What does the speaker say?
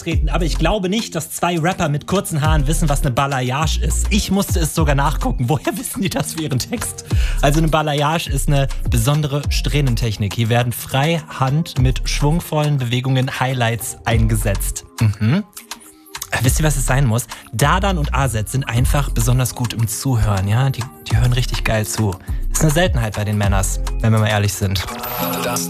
treten, aber ich glaube nicht, dass 2 Rapper mit kurzen Haaren wissen, was eine Balayage ist. Ich musste es sogar nachgucken. Woher wissen die das für ihren Text? Also eine Balayage ist eine besondere Strähnentechnik. Hier werden freihand mit schwungvollen Bewegungen Highlights eingesetzt. Wisst ihr, was es sein muss? Dardan und Aset sind einfach besonders gut im Zuhören, ja? Die hören richtig geil zu. Ist eine Seltenheit bei den Männers, wenn wir mal ehrlich sind.